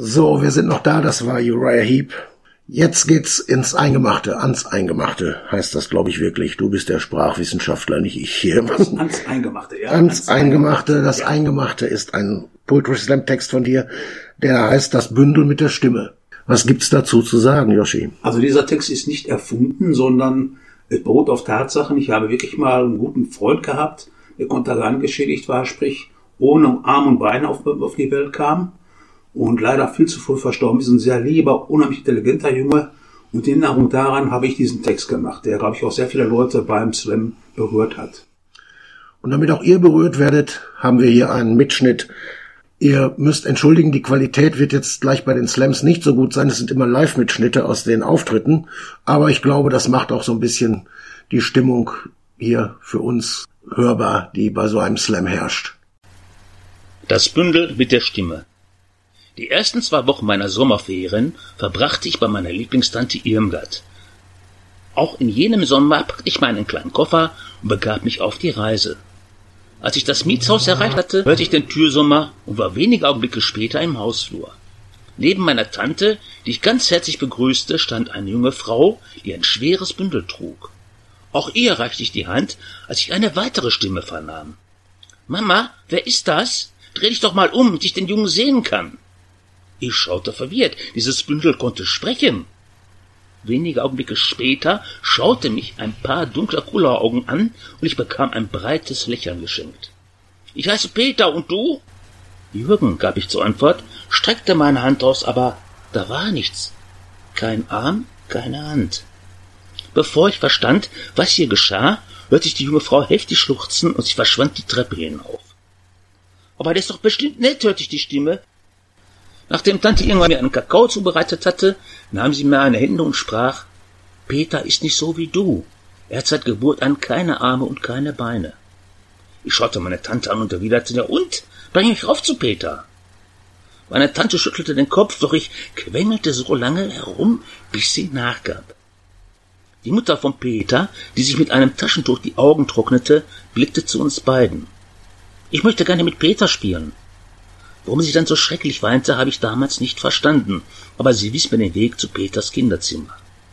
So, wir sind noch da, das war Uriah Heep. Jetzt geht's ins Eingemachte, ans Eingemachte, heißt das, glaube ich, wirklich. Du bist der Sprachwissenschaftler, nicht ich hier. Ans Eingemachte, ja. Ans Eingemachte, das Eingemachte ist ein Poetry Slam Text von dir, der heißt Das Bündel mit der Stimme. Was gibt's dazu zu sagen, Yoshi? Also dieser Text ist nicht erfunden, sondern es beruht auf Tatsachen. Ich habe wirklich mal einen guten Freund gehabt, der kontergan geschädigt war, sprich ohne Arm und Beine auf die Welt kam und leider viel zu früh verstorben ist. Ein sehr lieber, unheimlich intelligenter Junge. Und in Erinnerung daran habe ich diesen Text gemacht, der, glaube ich, auch sehr viele Leute beim Slam berührt hat. Und damit auch ihr berührt werdet, haben wir hier einen Mitschnitt. Ihr müsst entschuldigen, die Qualität wird jetzt gleich bei den Slams nicht so gut sein. Es sind immer Live-Mitschnitte aus den Auftritten. Aber ich glaube, das macht auch so ein bisschen die Stimmung hier für uns hörbar, die bei so einem Slam herrscht. Das Bündel mit der Stimme. Die ersten 2 Wochen meiner Sommerferien verbrachte ich bei meiner Lieblingstante Irmgard. Auch in jenem Sommer packte ich meinen kleinen Koffer und begab mich auf die Reise. Als ich das Mietshaus erreicht hatte, hörte ich den Türsummer und war wenige Augenblicke später im Hausflur. Neben meiner Tante, die ich ganz herzlich begrüßte, stand eine junge Frau, die ein schweres Bündel trug. Auch ihr reichte ich die Hand, als ich eine weitere Stimme vernahm. »Mama, wer ist das? Dreh dich doch mal um, damit ich den Jungen sehen kann.« Ich schaute verwirrt. Dieses Bündel konnte sprechen. Wenige Augenblicke später schaute mich ein paar dunkler Kulleraugen an und ich bekam ein breites Lächeln geschenkt. »Ich heiße Peter, und du?« »Jürgen«, gab ich zur Antwort, streckte meine Hand aus, aber da war nichts. Kein Arm, keine Hand. Bevor ich verstand, was hier geschah, hörte ich die junge Frau heftig schluchzen und sie verschwand die Treppe hinauf. »Aber der ist doch bestimmt nett«, hörte ich die Stimme. Nachdem Tante irgendwann mir einen Kakao zubereitet hatte, nahm sie mir eine Hände und sprach, »Peter ist nicht so wie du. Er hat seit Geburt an keine Arme und keine Beine.« Ich schaute meine Tante an und erwiderte, »Ja und? Bring mich rauf zu Peter.« Meine Tante schüttelte den Kopf, doch ich quengelte so lange herum, bis sie nachgab. Die Mutter von Peter, die sich mit einem Taschentuch die Augen trocknete, blickte zu uns beiden. »Ich möchte gerne mit Peter spielen.« Warum sie dann so schrecklich weinte, habe ich damals nicht verstanden, aber sie wies mir den Weg zu Peters Kinderzimmer.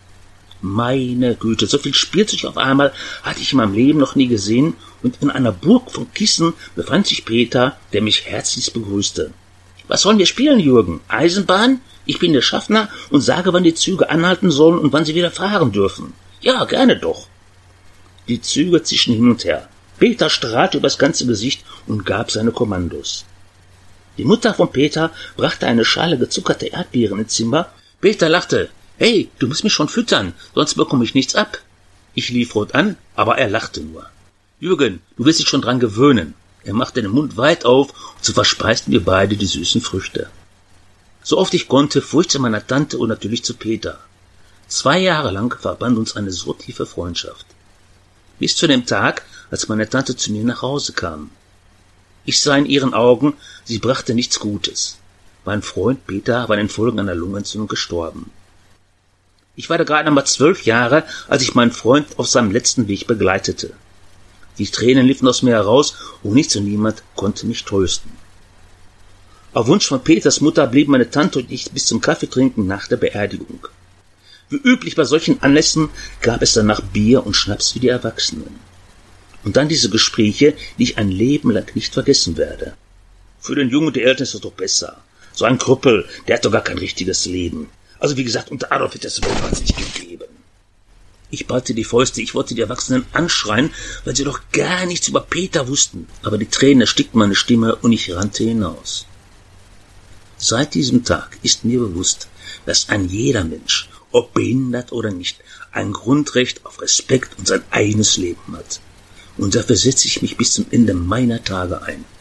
Meine Güte, so viel Spielzeug auf einmal hatte ich in meinem Leben noch nie gesehen, und in einer Burg von Kissen befand sich Peter, der mich herzlichst begrüßte. »Was sollen wir spielen, Jürgen? Eisenbahn? Ich bin der Schaffner und sage, wann die Züge anhalten sollen und wann sie wieder fahren dürfen.« »Ja, gerne doch.« Die Züge zischen hin und her. Peter strahlte übers ganze Gesicht und gab seine Kommandos. Die Mutter von Peter brachte eine Schale gezuckerte Erdbeeren ins Zimmer. Peter lachte. »Hey, du musst mich schon füttern, sonst bekomme ich nichts ab.« Ich lief rot an, aber er lachte nur. »Jürgen, du wirst dich schon dran gewöhnen.« Er machte den Mund weit auf, und so verspeisten wir beide die süßen Früchte. So oft ich konnte, fuhr ich zu meiner Tante und natürlich zu Peter. 2 Jahre lang verband uns eine so tiefe Freundschaft. Bis zu dem Tag, als meine Tante zu mir nach Hause kam. Ich sah in ihren Augen, sie brachte nichts Gutes. Mein Freund Peter war in den Folgen einer Lungenentzündung gestorben. Ich war da gerade einmal 12 Jahre, als ich meinen Freund auf seinem letzten Weg begleitete. Die Tränen liefen aus mir heraus und nichts und niemand konnte mich trösten. Auf Wunsch von Peters Mutter blieben meine Tante und ich bis zum Kaffeetrinken nach der Beerdigung. Wie üblich bei solchen Anlässen gab es danach Bier und Schnaps für die Erwachsenen. Und dann diese Gespräche, die ich ein Leben lang nicht vergessen werde. Für den Jungen und die Eltern ist das doch besser. So ein Krüppel, der hat doch gar kein richtiges Leben. Also wie gesagt, unter Adolf wird das wohl nicht gegeben. Ich ballte die Fäuste, ich wollte die Erwachsenen anschreien, weil sie doch gar nichts über Peter wussten. Aber die Tränen erstickten meine Stimme und ich rannte hinaus. Seit diesem Tag ist mir bewusst, dass ein jeder Mensch, ob behindert oder nicht, ein Grundrecht auf Respekt und sein eigenes Leben hat. Und dafür setze ich mich bis zum Ende meiner Tage ein.